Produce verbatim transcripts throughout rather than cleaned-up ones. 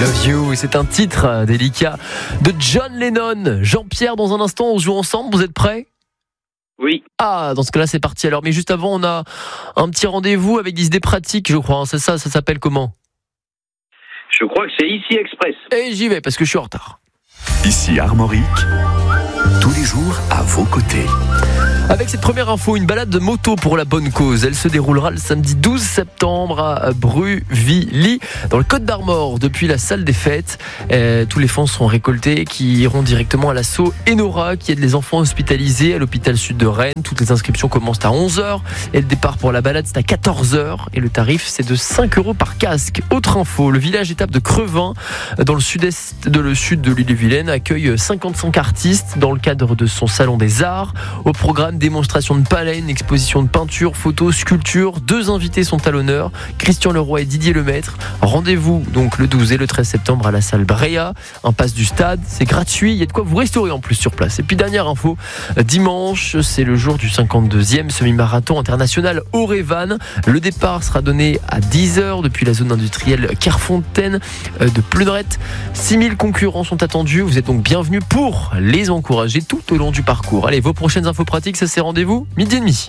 Love You, c'est un titre délicat de John Lennon. Jean-Pierre, dans un instant, on joue ensemble, vous êtes prêts ? Oui. Ah, dans ce cas-là, c'est parti. Alors, mais juste avant, on a un petit rendez-vous avec des idées pratiques, je crois. C'est ça, ça s'appelle comment ? Je crois que c'est Ici Express. Et j'y vais, parce que je suis en retard. Ici Armorique, tous les jours à vos côtés. Avec cette première info, une balade de moto pour la bonne cause. Elle se déroulera le samedi douze septembre à Bruvilly, dans le Côte d'Armor, depuis la salle des fêtes. Euh, tous les fonds seront récoltés qui iront directement à l'asso Enora, qui aide les enfants hospitalisés à l'hôpital sud de Rennes. Toutes les inscriptions commencent à onze heures et le départ pour la balade c'est à quatorze heures et le tarif c'est de cinq euros par casque. Autre info, le village étape de Crevin, dans le sud-est de le sud de l'île-et-Vilaine, accueille cinquante-cinq artistes dans le cadre de son salon des arts. Au programme, démonstration de palais, exposition de peinture, photos, sculptures. Deux invités sont à l'honneur, Christian Leroy et Didier Lemaître. Rendez-vous donc le douze et le treize septembre à la salle Bréa. Un pass du stade, c'est gratuit, il y a de quoi vous restaurer en plus sur place. Et puis dernière info, dimanche, c'est le jour du cinquante-deuxième semi-marathon international Aurévan. Le départ sera donné à dix heures depuis la zone industrielle Kerfontaine de Pluneret. six mille concurrents sont attendus, vous êtes donc bienvenus pour les encourager tout au long du parcours. Allez, vos prochaines infos pratiques, ça c'est rendez-vous midi et demi.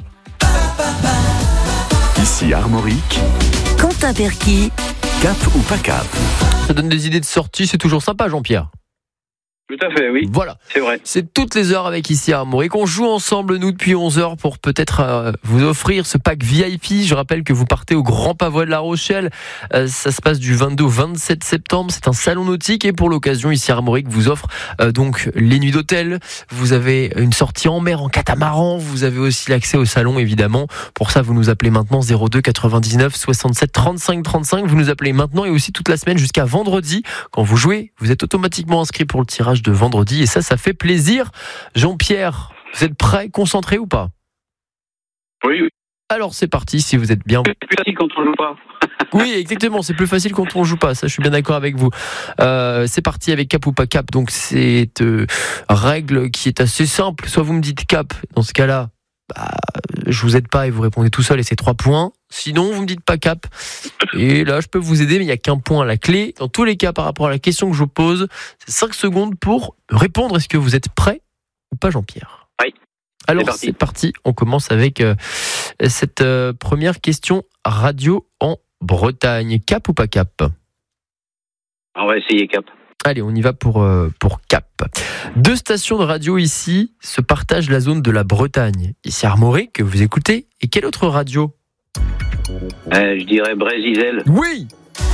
Ici Armorique, Quentin Perky, cap ou pas cap. Ça donne des idées de sortie, c'est toujours sympa, Jean-Pierre. Tout à fait, oui. Voilà. C'est vrai. C'est toutes les heures avec Ici Armorique. On joue ensemble, nous, depuis onze heures pour peut-être euh, vous offrir ce pack V I P. Je rappelle que vous partez au Grand Pavois de La Rochelle. Euh, ça se passe du vingt-deux au vingt-sept septembre. C'est un salon nautique et pour l'occasion, Ici Armorique vous offre euh, donc les nuits d'hôtel. Vous avez une sortie en mer en catamaran. Vous avez aussi l'accès au salon, évidemment. Pour ça, vous nous appelez maintenant zéro deux quatre-vingt-dix-neuf soixante-sept trente-cinq trente-cinq. Vous nous appelez maintenant et aussi toute la semaine jusqu'à vendredi. Quand vous jouez, vous êtes automatiquement inscrit pour le tirage de vendredi et ça, ça fait plaisir. Jean-Pierre, vous êtes prêt, concentré ou pas ? Oui, oui. Alors c'est parti, si vous êtes bien. C'est plus facile quand on joue pas. Oui, exactement, c'est plus facile quand on joue pas, ça je suis bien d'accord avec vous. Euh, c'est parti avec cap ou pas cap, donc c'est euh, règle qui est assez simple, soit vous me dites cap, dans ce cas-là, bah, je vous aide pas et vous répondez tout seul et c'est trois points. Sinon, vous me dites pas cap. Et là, je peux vous aider, mais il n'y a qu'un point à la clé. Dans tous les cas, par rapport à la question que je vous pose, c'est cinq secondes pour répondre. Est-ce que vous êtes prêt ou pas, Jean-Pierre ? Oui. Alors, c'est parti. c'est parti. On commence avec euh, cette euh, première question radio en Bretagne. Cap ou pas cap ? On va essayer cap. Allez, on y va pour, euh, pour cap. Deux stations de radio ici se partagent la zone de la Bretagne. Ici Armorique, que vous écoutez. Et quelle autre radio ? Euh, je dirais Brésil. Oui.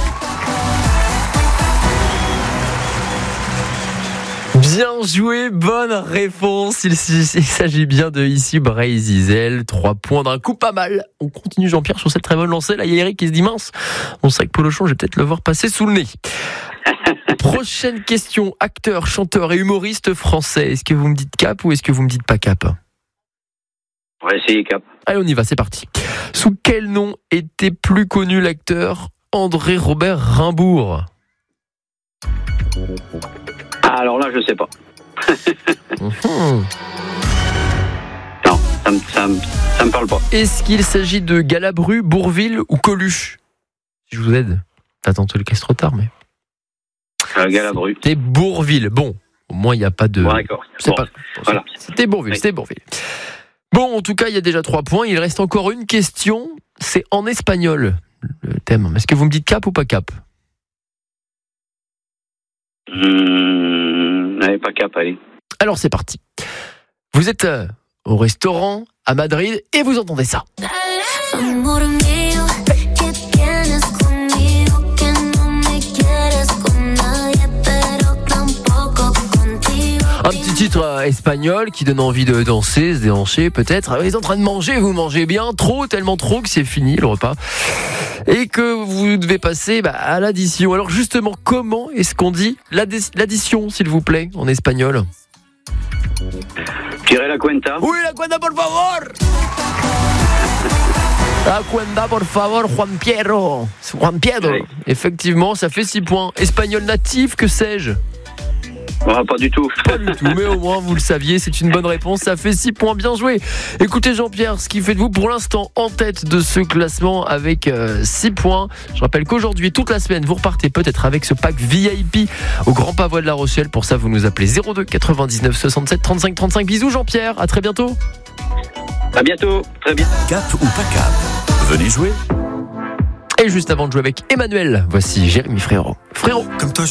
Bien joué, bonne réponse. Il, il s'agit bien de ici Brésil. Trois points d'un coup, pas mal. On continue, Jean-Pierre, sur cette très bonne lancée. Là, il y a Eric qui se dit mince. Mon sac Polochon, je vais peut-être le voir passer sous le nez. Prochaine question. Acteur, chanteur et humoriste français. Est-ce que vous me dites cap ou est-ce que vous me dites pas cap ? On va essayer cap. Allez, on y va, c'est parti. Sous quel nom était plus connu l'acteur André Robert Rimbourg ? Ah, alors là, je sais pas. Mmh. Non, ça me, ça, me, ça me parle pas. Est-ce qu'il s'agit de Galabru, Bourvil ou Coluche ? Si je vous aide. Attends, tu le casses trop tard, mais... Euh, Galabru. C'était Bourvil. Bon, au moins, il n'y a pas de... Bon, d'accord. C'est Bon, pas... voilà. C'était Bourvil, Oui. c'était Bourvil. Bon, en tout cas, il y a déjà trois points. Il reste encore une question. C'est en espagnol, le thème. Est-ce que vous me dites cap ou pas cap ? Mmh, allez, pas cap, allez. Alors, c'est parti. Vous êtes euh, au restaurant à Madrid et vous entendez ça. Amor mío, que tienes conmigo, que no me quieres con nadie, pero tampoco contigo. Un petit titre euh, espagnol qui donne envie de danser, se déhancher peut-être. Vous êtes en train de manger, vous mangez bien, trop, tellement trop que c'est fini le repas. Et que vous devez passer bah, à l'addition. Alors justement, comment est-ce qu'on dit l'addi- l'addition, s'il vous plaît, en espagnol ? Tirer la cuenta. Oui, la cuenta, por favor. La cuenta, por favor, Juan Piero. Juan Piero. Oui. Effectivement, ça fait six points. Espagnol natif, que sais-je ? Ah, pas du tout. Pas du tout, mais au moins vous le saviez, c'est une bonne réponse, ça fait six points, bien joué. Écoutez Jean-Pierre, ce qui fait de vous pour l'instant en tête de ce classement avec euh, six points. Je rappelle qu'aujourd'hui, toute la semaine, vous repartez peut-être avec ce pack V I P au Grand Pavois de La Rochelle. Pour ça, vous nous appelez zéro deux quatre-vingt-dix-neuf soixante-sept trente-cinq trente-cinq. Bisous Jean-Pierre, à très bientôt. À bientôt, très bien. Cap ou pas cap, venez jouer. Et juste avant de jouer avec Emmanuel, voici Jérémy Frérot. Frérot. Comme toi,